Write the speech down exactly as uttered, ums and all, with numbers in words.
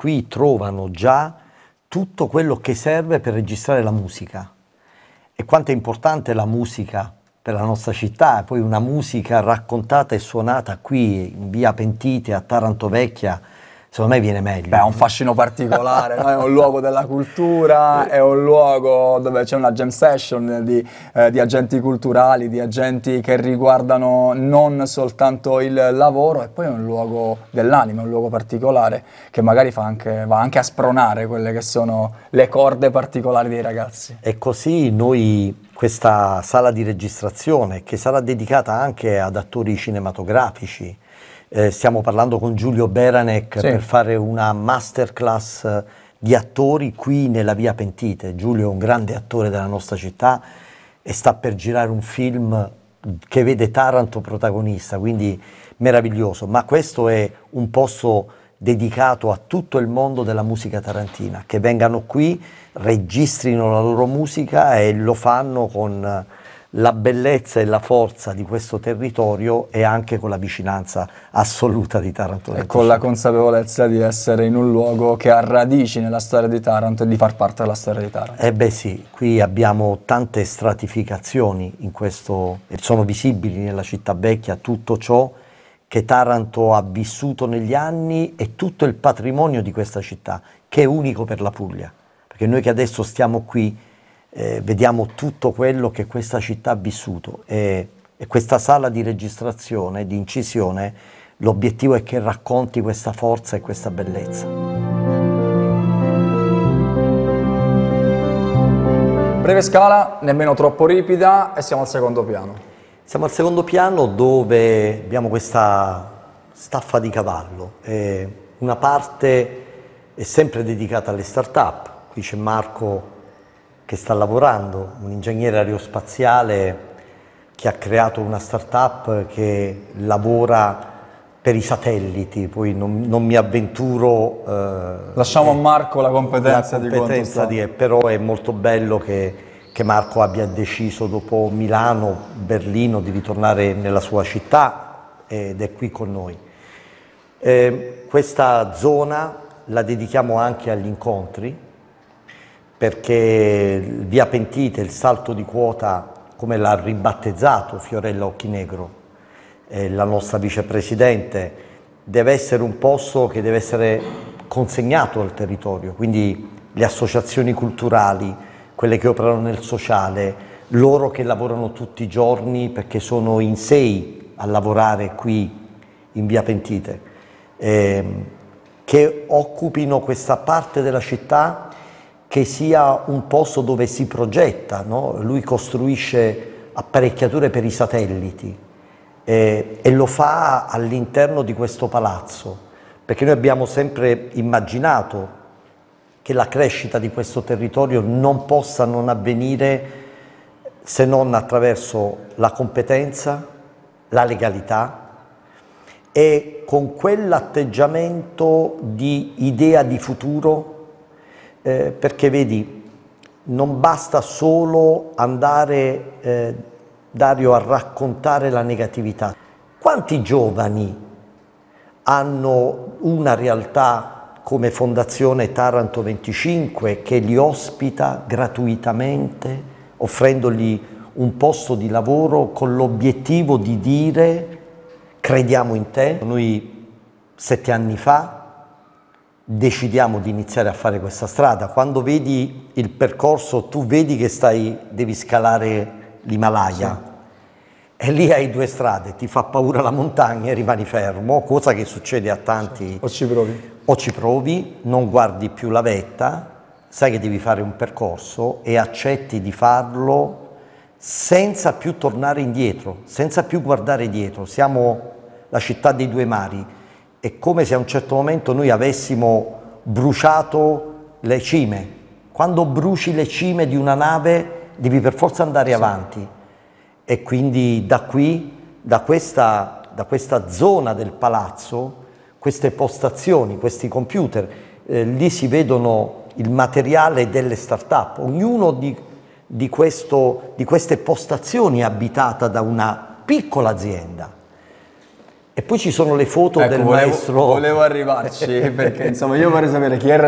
qui trovano già tutto quello che serve per registrare la musica. E quanto è importante la musica per la nostra città, e poi una musica raccontata e suonata qui in via Pentite a Taranto Vecchia, secondo me viene meglio. Beh, ha un fascino particolare, no? È un luogo della cultura, è un luogo dove c'è una jam session di, eh, di agenti culturali, di agenti che riguardano non soltanto il lavoro, e poi è un luogo dell'anima, un luogo particolare che magari fa anche, va anche a spronare quelle che sono le corde particolari dei ragazzi. E così noi, questa sala di registrazione, che sarà dedicata anche ad attori cinematografici, Eh, stiamo parlando con Giulio Beranec, sì, per fare una masterclass di attori qui nella via Pentite. Giulio è un grande attore della nostra città e sta per girare un film che vede Taranto protagonista, quindi meraviglioso. Ma questo è un posto dedicato a tutto il mondo della musica tarantina, che vengano qui, registrino la loro musica e lo fanno con la bellezza e la forza di questo territorio e anche con la vicinanza assoluta di Taranto. E con la consapevolezza di essere in un luogo che ha radici nella storia di Taranto e di far parte della storia di Taranto. Eh beh sì, qui abbiamo tante stratificazioni in questo, e sono visibili nella città vecchia tutto ciò che Taranto ha vissuto negli anni e tutto il patrimonio di questa città, che è unico per la Puglia, perché noi che adesso stiamo qui Eh, vediamo tutto quello che questa città ha vissuto e, e questa sala di registrazione, di incisione, l'obiettivo è che racconti questa forza e questa bellezza. Breve scala, nemmeno troppo ripida, e siamo al secondo piano. Siamo al secondo piano dove abbiamo questa staffa di cavallo. Eh, una parte è sempre dedicata alle start-up. Qui c'è Marco che sta lavorando, un ingegnere aerospaziale che ha creato una start-up che lavora per i satelliti, poi non, non mi avventuro. Eh, Lasciamo a Marco la competenza, la competenza di quanto di, però è molto bello che, che Marco abbia deciso dopo Milano, Berlino, di ritornare nella sua città ed è qui con noi. Eh, questa zona la dedichiamo anche agli incontri, perché via Pentite, il salto di quota, come l'ha ribattezzato Fiorella Occhinegro, eh, la nostra vicepresidente, deve essere un posto che deve essere consegnato al territorio, quindi le associazioni culturali, quelle che operano nel sociale, loro che lavorano tutti i giorni perché sono in sei a lavorare qui in via Pentite, eh, che occupino questa parte della città, che sia un posto dove si progetta, no? Lui costruisce apparecchiature per i satelliti eh, e lo fa all'interno di questo palazzo, perché noi abbiamo sempre immaginato che la crescita di questo territorio non possa non avvenire se non attraverso la competenza, la legalità e con quell'atteggiamento di idea di futuro. Eh, perché vedi, non basta solo andare, eh, Dario, a raccontare la negatività. Quanti giovani hanno una realtà come Fondazione Taranto venticinque che li ospita gratuitamente, offrendogli un posto di lavoro con l'obiettivo di dire crediamo in te? Noi sette anni fa decidiamo di iniziare a fare questa strada. Quando vedi il percorso, tu vedi che stai, devi scalare l'Himalaya, sì, e lì hai due strade, ti fa paura la montagna e rimani fermo, cosa che succede a tanti. Sì. O ci provi. O ci provi, non guardi più la vetta, sai che devi fare un percorso e accetti di farlo senza più tornare indietro, senza più guardare dietro. Siamo la città dei due mari. È come se a un certo momento noi avessimo bruciato le cime. Quando bruci le cime di una nave devi per forza andare sì. avanti. E quindi da qui, da questa, da questa zona del palazzo, queste postazioni, questi computer, eh, lì si vedono il materiale delle start-up. Ognuno di, di, questo, di queste postazioni è abitata da una piccola azienda. E poi ci sono le foto Ecco, del volevo, maestro. volevo arrivarci perché insomma io vorrei sapere chi è